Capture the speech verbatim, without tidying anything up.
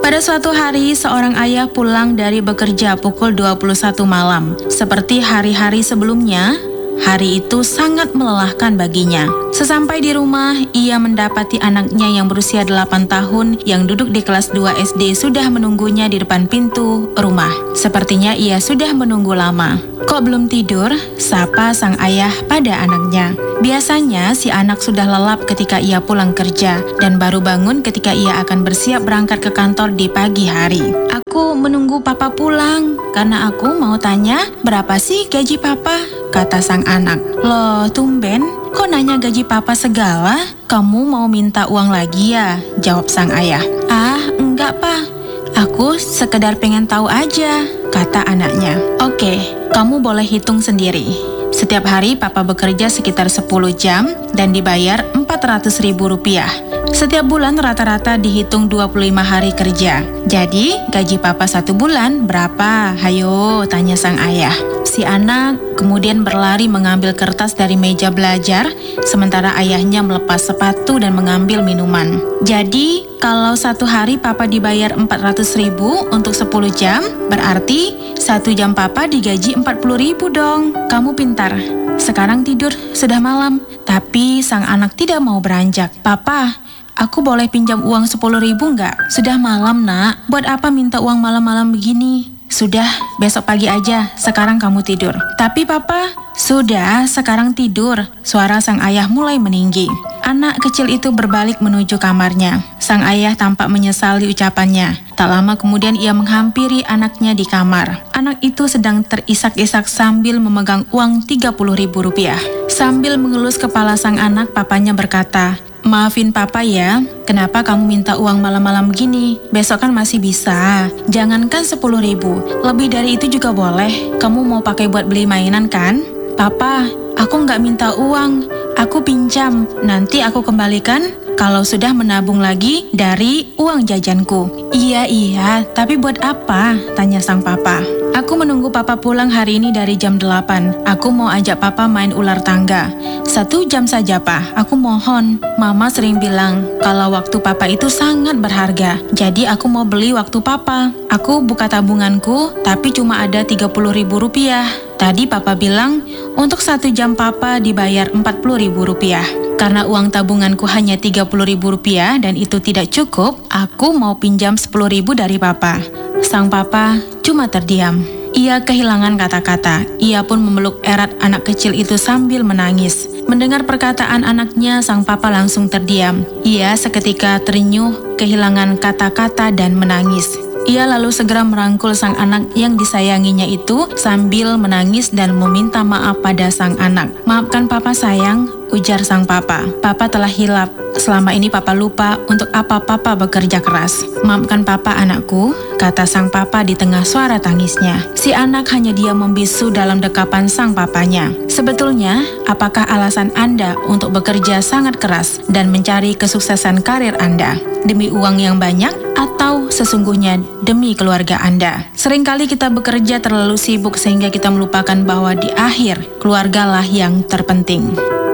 Pada suatu hari, seorang ayah pulang dari bekerja pukul dua puluh satu malam. Seperti hari-hari sebelumnya, hari itu sangat melelahkan baginya. Sesampai di rumah, ia mendapati anaknya yang berusia delapan tahun yang duduk di kelas dua S D sudah menunggunya di depan pintu rumah. Sepertinya ia sudah menunggu lama. Kok belum tidur? Sapa sang ayah pada anaknya. Biasanya si anak sudah lelap ketika ia pulang kerja dan baru bangun ketika ia akan bersiap berangkat ke kantor di pagi hari. Aku menunggu papa pulang karena aku mau tanya berapa sih gaji papa, kata sang anak. Loh, tumben, kok nanya gaji papa segala? Kamu mau minta uang lagi ya? Jawab sang ayah. Ah, enggak pak, aku sekedar pengen tahu aja, kata anaknya. Oke, kamu boleh hitung sendiri. Setiap hari papa bekerja sekitar sepuluh jam dan dibayar empat ratus ribu rupiah. Setiap bulan rata-rata dihitung dua puluh lima hari kerja. Jadi gaji papa satu bulan berapa? Hayo, tanya sang ayah. Si anak kemudian berlari mengambil kertas dari meja belajar, sementara ayahnya melepas sepatu dan mengambil minuman. Jadi, kalau satu hari papa dibayar empat ratus ribu untuk sepuluh jam, berarti satu jam papa digaji empat puluh ribu dong. Kamu pintar. Sekarang tidur, sudah malam. Tapi sang anak tidak mau beranjak. Papa, aku boleh pinjam uang sepuluh ribu nggak? Sudah malam nak, buat apa minta uang malam-malam begini? Sudah, besok pagi aja, sekarang kamu tidur. Tapi papa, sudah, sekarang tidur. Suara sang ayah mulai meninggi. Anak kecil itu berbalik menuju kamarnya. Sang ayah tampak menyesali ucapannya. Tak lama kemudian ia menghampiri anaknya di kamar. Anak itu sedang terisak-isak sambil memegang uang tiga puluh ribu rupiah. Sambil mengelus kepala sang anak, papanya berkata, maafin papa ya, kenapa kamu minta uang malam-malam begini? Besok kan masih bisa. Jangankan sepuluh ribu, lebih dari itu juga boleh. Kamu mau pakai buat beli mainan kan? Papa, aku nggak minta uang, aku pinjam. Nanti aku kembalikan kalau sudah menabung lagi dari uang jajanku. Iya, iya, tapi buat apa? Tanya sang papa. Aku menunggu papa pulang hari ini dari jam delapan. Aku mau ajak papa main ular tangga. Satu jam saja, Pak. Aku mohon. Mama sering bilang kalau waktu papa itu sangat berharga. Jadi aku mau beli waktu papa. Aku buka tabunganku, tapi cuma ada tiga puluh ribu rupiah. Tadi papa bilang untuk satu jam papa dibayar empat puluh ribu rupiah. Karena uang tabunganku hanya tiga puluh ribu rupiah dan itu tidak cukup, aku mau pinjam sepuluh ribu dari papa. Sang papa cuma terdiam. Ia kehilangan kata-kata. Ia pun memeluk erat anak kecil itu sambil menangis. Mendengar perkataan anaknya, sang papa langsung terdiam. Ia seketika terenyuh, kehilangan kata-kata dan menangis. Ia lalu segera merangkul sang anak yang disayanginya itu sambil menangis dan meminta maaf pada sang anak. Maafkan papa sayang, ujar sang papa. Papa telah hilap. Selama ini papa lupa untuk apa papa bekerja keras. Maafkan papa anakku, kata sang papa di tengah suara tangisnya. Si anak hanya diam membisu dalam dekapan sang papanya. Sebetulnya, apakah alasan Anda untuk bekerja sangat keras dan mencari kesuksesan karir Anda? Demi uang yang banyak atau sesungguhnya demi keluarga Anda? Seringkali kita bekerja terlalu sibuk sehingga kita melupakan bahwa di akhir keluargalah yang terpenting.